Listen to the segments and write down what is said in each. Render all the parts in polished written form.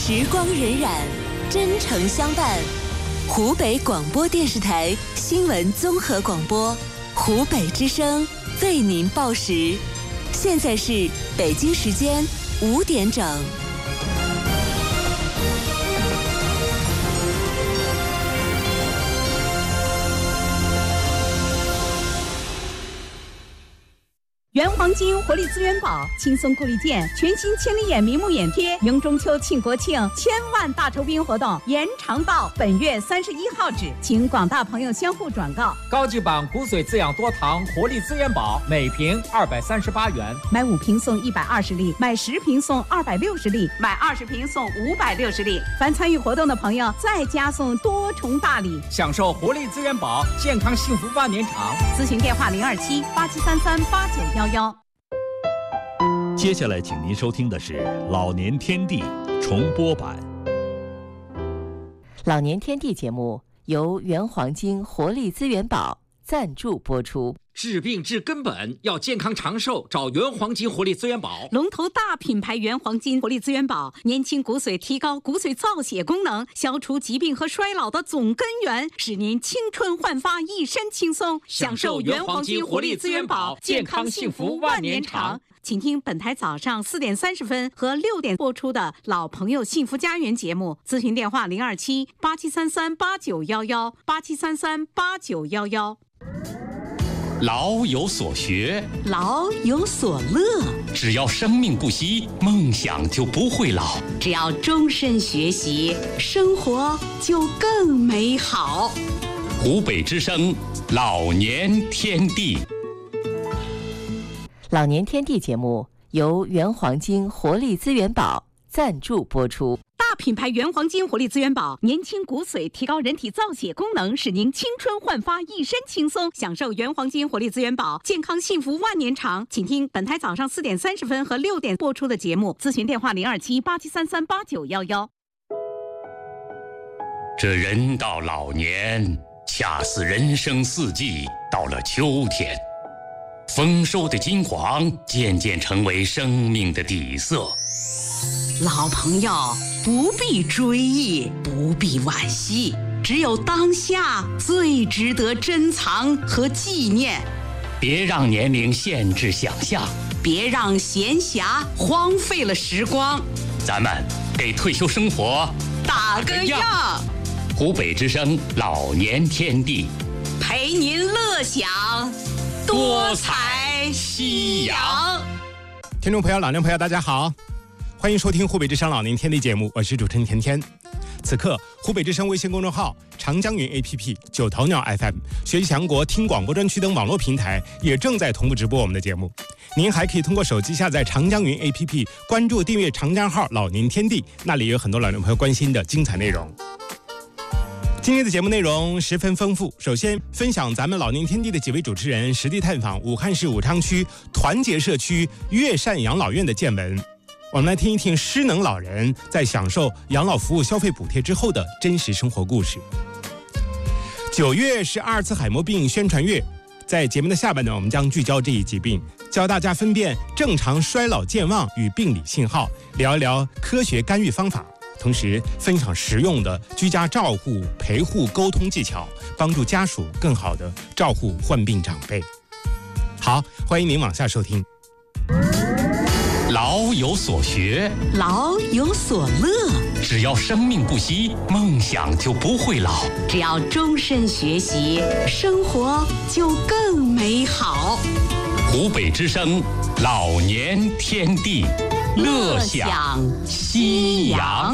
时光荏苒，真诚相伴。湖北广播电视台新闻综合广播，湖北之声为您报时。现在是北京时间5点整。 原黄金活力资源宝轻松顾虑健全新千里眼明目眼贴迎中秋庆国庆千万大酬宾活动延长到本月31号止，请广大朋友相互转告。 高级版骨髓滋养多糖活力资源宝每瓶238元， 买5瓶送120粒，买10瓶送260粒，买20瓶送560粒。凡参与活动的朋友再加送多重大礼， 享受活力资源宝，健康幸福万年长。 咨询电话027-8733-8911。 接下来请您收听的是老年天地重播版。 老年天地节目由原黄金活力资源宝赞助播出。 治病治根本，要健康长寿，找原黄金活力资源宝。 龙头大品牌原黄金活力资源宝，年轻骨髓，提高骨髓造血功能，消除疾病和衰老的总根源，使您青春焕发，一身轻松。享受原黄金活力资源宝，健康幸福万年长。请听本台早上4点30分和6点播出的老朋友幸福家园节目，咨询电话027-8733-8911 8733-8911。 老有所学， 老有所乐， 只要生命不息，梦想就不会老。 只要终身学习，生活就更美好。 湖北之声老年天地。 老年天地节目由原黄金活力资源宝赞助播出。 大品牌原黄金活力资源宝，年轻骨髓，提高人体造血功能，使您青春焕发，一身轻松。享受原黄金活力资源宝，健康幸福万年长。请听本台早上4点30分和6点播出的节目，咨询电话027-8733-8911。 这人到老年，恰似人生四季到了秋天，丰收的金黄渐渐成为生命的底色。 老朋友不必追忆，不必惋惜，只有当下最值得珍藏和纪念。 别让年龄限制想象， 别让闲暇荒废了时光。 咱们给退休生活打个样。 湖北之声老年天地， 陪您乐享多彩夕阳。 听众朋友、老年朋友，大家好，欢迎收听湖北之声老年天地节目，我是主持人甜甜。此刻，湖北之声微信公众号、长江云 APP、九头鸟 FM、学习强国听广播专区等网络平台也正在同步直播我们的节目。您还可以通过手机下载长江云 APP， 关注订阅长江号老年天地，那里有很多老年朋友关心的精彩内容。今天的节目内容十分丰富，首先分享咱们老年天地的几位主持人实地探访武汉市武昌区团结社区乐善养老院的见闻。我们来听一听失能老人在享受养老服务消费补贴之后的真实生活故事。9月是阿尔茨海默病宣传月，在节目的下半段，我们将聚焦这一疾病，教大家分辨正常衰老健忘与病理信号，聊一聊科学干预方法，同时分享实用的居家照护、陪护、沟通技巧，帮助家属更好地照顾患病长辈。好，欢迎您往下收听。 老有所学， 老有所乐， 只要生命不息，梦想就不会老。 只要终身学习，生活就更美好。 湖北之声老年天地，乐享夕阳。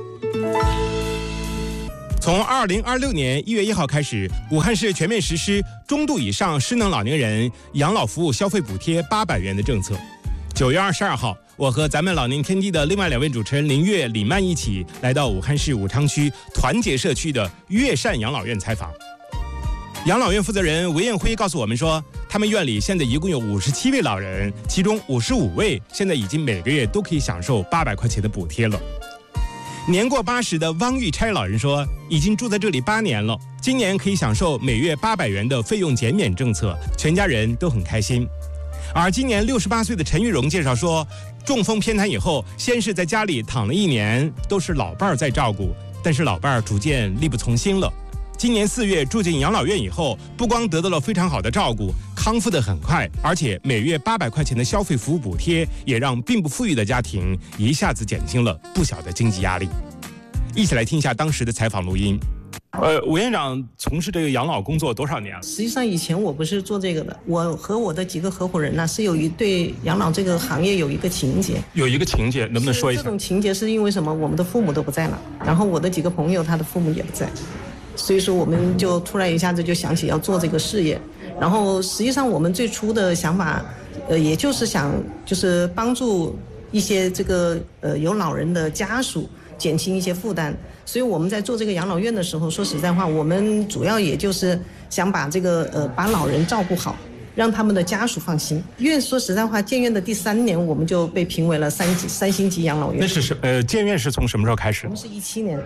从2026年1月1号开始，武汉市全面实施中度以上失能老年人养老服务消费补贴800元的政策。9月22号，我和咱们老年天地的另外2位主持人林月、李曼一起来到武汉市武昌区团结社区的乐善养老院采访。养老院负责人韦艳辉告诉我们说，他们院里现在一共有57位老人，其中55位现在已经每个月都可以享受800块钱的补贴了。年过80的汪玉钗老人说，已经住在这里8年了，今年可以享受每月800元的费用减免政策，全家人都很开心。而今年68岁的陈玉荣介绍说， 中风偏瘫以后，先是在家里躺了1年，都是老伴儿在照顾，但是老伴儿逐渐力不从心了。今年4月住进养老院以后，不光得到了非常好的照顾，康复得很快，而且每月800块钱的消费服务补贴，也让并不富裕的家庭一下子减轻了不小的经济压力。一起来听一下当时的采访录音。吴院长从事这个养老工作多少年了？ 实际上以前我不是做这个的，我和我的几个合伙人呢是对养老这个行业有一个情节。有一个情节，能不能说一下？这种情节是因为什么？我们的父母都不在了，然后我的几个朋友他的父母也不在，所以说我们就突然一下子就想起要做这个事业。然后实际上我们最初的想法，也就是想就是帮助一些这个有老人的家属减轻一些负担。所以我们在做这个养老院的时候，说实在话，我们主要也就是想把这个把老人照顾好，让他们的家属放心。院说实在话，建院的第3年，我们就被评为了3星级养老院。那是建院是从什么时候开始？ 我们是17年。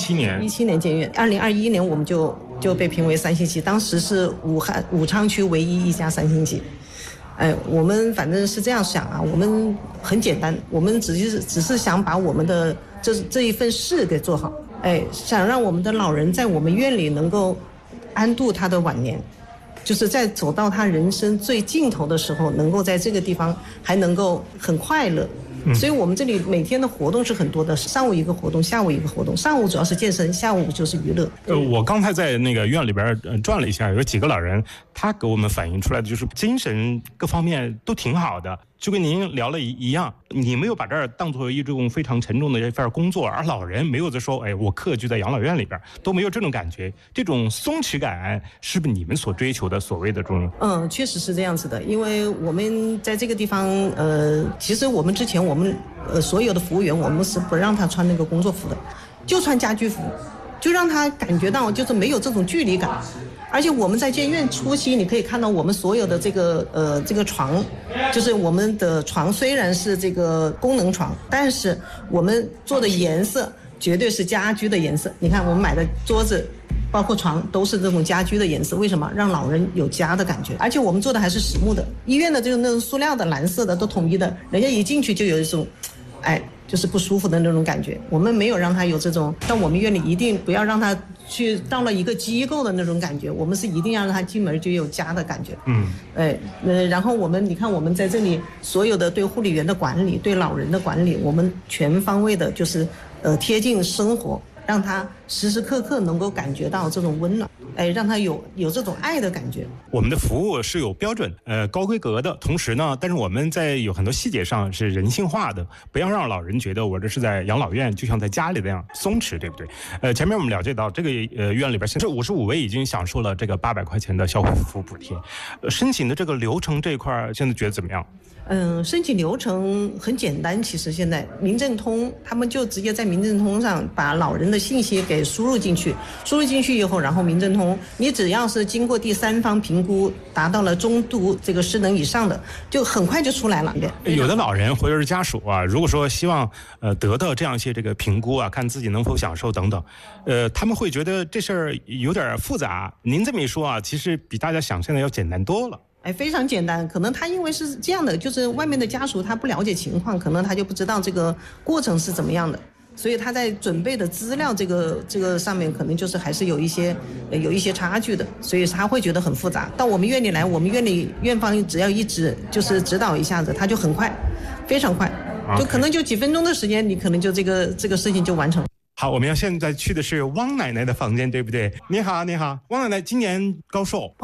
17年建院，2021年我们就被评为3星级，当时是武昌区唯一一家3星级。我们反正是这样想啊，我们很简单，我们只是想把我们的这一份事给做好。想让我们的老人在我们院里能够安度他的晚年，就是在走到他人生最尽头的时候，能够在这个地方还能够很快乐。所以我们这里每天的活动是很多的，上午一个活动，下午一个活动。上午主要是健身，下午就是娱乐。 我刚才在那个院里边转了一下，有几个老人，他给我们反映出来的就是精神各方面都挺好的，就跟您聊了一样。你没有把这儿当作一种非常沉重的一份工作，而老人没有在说，我客居在养老院里边，都没有这种感觉。这种松弛感是不是你们所追求的所谓的这种？ 确实是这样子的，因为我们在这个地方，其实我们之前我们所有的服务员，我们是不让他穿那个工作服的，就穿家居服，就让他感觉到就是没有这种距离感。而且我们在建院初期，你可以看到我们所有的这个床，就是我们的床虽然是这个功能床，但是我们做的颜色绝对是家居的颜色。你看我们买的桌子包括床都是这种家居的颜色，为什么？让老人有家的感觉。而且我们做的还是实木的，医院的就是那种塑料的蓝色的都统一的，人家一进去就有一种就是不舒服的那种感觉。我们没有让他有这种，到我们院里一定不要让他去到了一个机构的那种感觉，我们是一定要让他进门就有家的感觉。然后你看我们在这里所有的对护理员的管理，对老人的管理，我们全方位的就是贴近生活，让他时时刻刻能够感觉到这种温暖，让他有这种爱的感觉。 我们的服务是有标准高规格的，同时呢，但是我们在有很多细节上是人性化的，不要让老人觉得我这是在养老院，就像在家里那样松弛，对不对？前面我们了解到这个院里边现在55位已经享受了这个800块钱的消费服务补贴，申请的这个流程这一块现在觉得怎么样？ 申请流程很简单，其实现在民政通他们就直接在民政通上把老人的信息给输入进去以后，然后民政通你只要是经过第3方评估达到了中度这个失能以上的，就很快就出来了。 有的老人或者是家属啊，如果说希望得到这样一些这个评估啊，看自己能否享受等等，他们会觉得这事儿有点复杂。您这么一说啊，其实比大家想象的要简单多了。 非常简单，可能他因为是这样的，就是外面的家属他不了解情况，可能他就不知道这个过程是怎么样的，所以他在准备的资料这个上面可能就是还是有一些差距的，所以他会觉得很复杂。到我们院里来，我们院方只要就是指导一下子，他就很快，非常快，就可能就几分钟的时间，你可能就这个事情就完成。 好，我们要现在去的是汪奶奶的房间，对不对？你好，汪奶奶今年高寿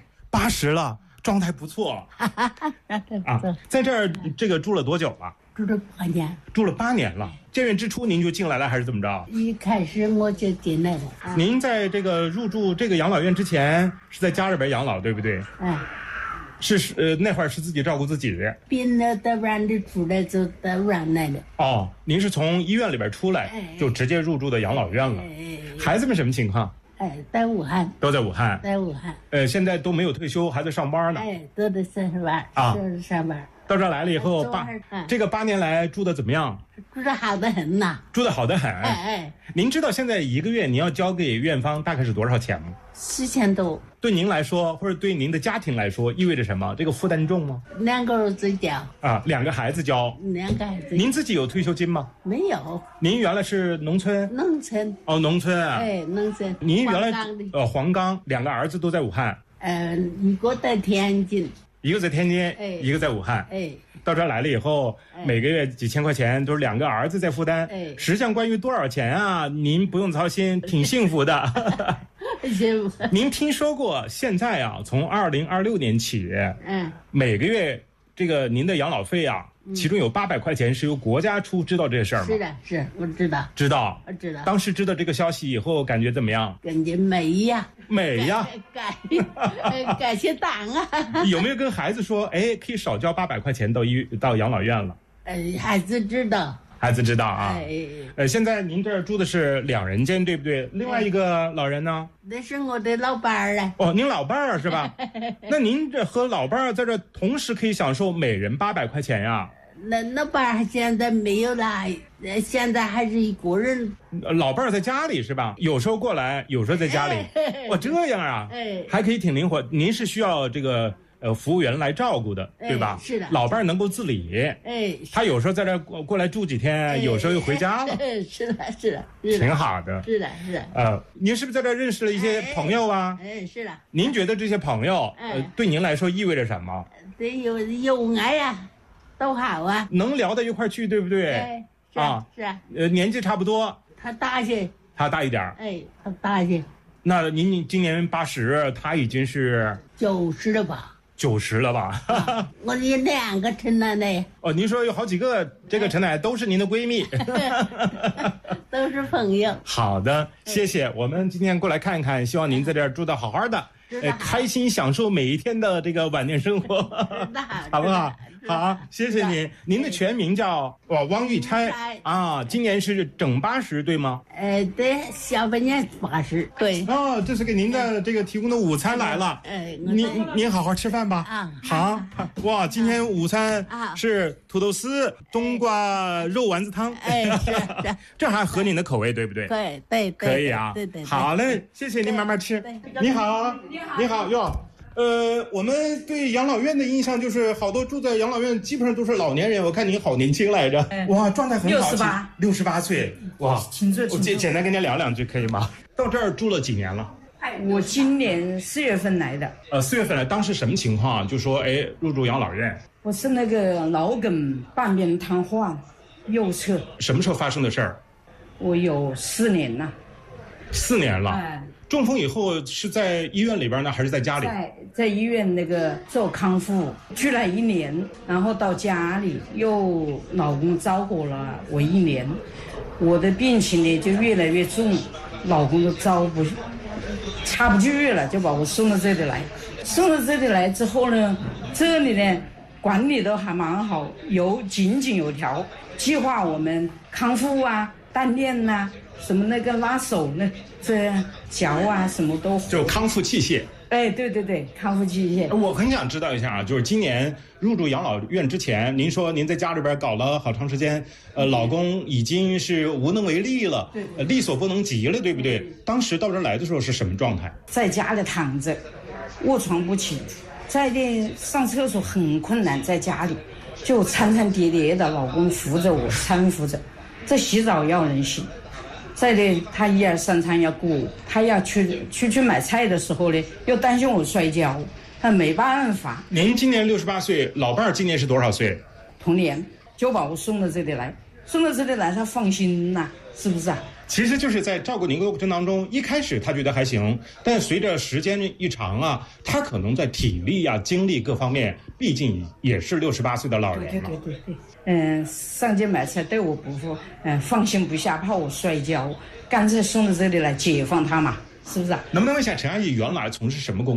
？80了。状态不错在这儿这个住了多久了？住了8年了。建院之初您就进来了还是怎么着？ 一开始我就进来了。 您在这个入住这个养老院之前是在家里边养老，对不对？是那会儿是自己照顾自己的。 病了到院里出来就到院来了。 您是从医院里边出来就直接入住的养老院了。孩子们什么情况？ 在武汉。 都在武汉。 在武汉。 现在都没有退休，还在上班呢。 都在上班。 到这儿来了以后这个8年来住的怎么样？ 住的好得很呐。 住的好得很。您知道现在1个月您要交给院方大概是多少钱吗 ？4000多。 对您来说，或者对您的家庭来说，意味着什么？这个负担重吗 ？2个儿子交啊，2个孩子交。 2个孩子。 您自己有退休金吗？ 没有。 您原来是农村？ 农村。 哦，农村啊。 农村。 您原来黄冈，2个儿子都在武汉。 一个在天津。 一个在天津，一个在武汉。到这儿来了以后，每个月几千块钱都是2个儿子在负担。实际上，关于多少钱啊，您不用操心，挺幸福的。您听说过现在啊，从2026年起，每个月这个您的养老费啊，其中有800块钱是由国家出，知道这事儿吗？ 是的，是我知道。 知道。 我知道。 当时知道这个消息以后，感觉怎么样？ 感觉美呀。 美呀。 感谢党啊。 有没有跟孩子说，可以少交800块钱到养老院了？ 孩子知道。 孩子知道啊。现在您这儿住的是2人间，对不对？另外一个老人呢？ 那是我的老伴儿啊。 哦，您老伴儿是吧？那您这和老伴儿在这同时可以享受每人800块钱呀？ 那伴儿现在没有了，现在还是一个人。 老伴儿在家里是吧？有时候过来，有时候在家里。哦，这样啊。还可以挺灵活。您是需要这个服务员来照顾的，对吧？ 是的。 老伴儿能够自理。他有时候在这过来住几天，有时候又回家了。 是的，是的， 挺好的。 是的，是的。 您是不是在这认识了一些朋友啊？ 是的。 您觉得这些朋友对您来说意味着什么？ 对，有爱呀。都好啊， 能聊到一块去，对不对？ 是啊。 年纪差不多。 他大些。 他大一点。 他大些。 那您今年80，他已经是 90了吧 ？90了吧？ 我有2个陈奶奶。 哦，您说有好几个这个陈奶奶都是您的闺蜜。 都是朋友。 好的，谢谢。我们今天过来看一看，希望您在这儿住得好好的，开心享受每一天的这个晚年生活，好不好？好，谢谢您。您的全名叫汪玉钗啊，今年是整80，对吗？ 对，下半年80。对。 哦，这是给您的这个提供的午餐来了。您好好吃饭吧。好。哇，今天午餐是土豆丝、冬瓜肉丸子汤。 是。 这还合您的口味，对不对？ 对。 可以啊。 对。 好嘞，谢谢您慢慢吃。你好。你好哟。我们对养老院的印象就是好多住在养老院基本上都是老年人。我看您好年轻来着，哇，状态很好，68岁，哇，我简单跟您聊2句可以吗？到这儿住了几年了？ 我今年4月份来的。 4月份来，当时什么情况？就说入住养老院。 我是那个脑梗半边瘫痪，右侧。 什么时候发生的事儿？ 我有4年了。 4年了。中风以后是在医院里边呢，还是在家里？ 在医院那个做康复，去了1年，然后到家里又老公照顾了我1年，我的病情呢就越来越重，老公都插不住了，就把我送到这里来。送到这里来之后呢，这里呢管理都还蛮好，井井有条，计划我们康复啊、锻炼啊。什么那个拉手呢，这脚啊什么都就康复器械。 对，康复器械。 我很想知道一下啊，就是今年入住养老院之前，您说您在家里边搞了好长时间，老公已经是无能为力了，力所不能及了，对不对？当时到这儿来的时候是什么状态？ 在家里躺着，卧床不起，在这上厕所很困难，在家里就惨惨跌跌的，老公扶着我搀扶着，这洗澡要人洗。再呢，他1、2、3餐要顾，他要去买菜的时候呢，又担心我摔跤，他没办法。 您今年68岁，老伴儿今年是多少岁？ 同年，就把我送到这里来，他放心呐，是不是啊？ 其实就是在照顾您的过程当中，一开始他觉得还行，但随着时间一长啊，他可能在体力啊、精力各方面，毕竟也是68岁的老人了。 对，上街买菜对我不服，放心不下，怕我摔跤，干脆送到这里来解放他嘛，是不是啊？ 能不能问一下陈阿姨原来从事什么工作？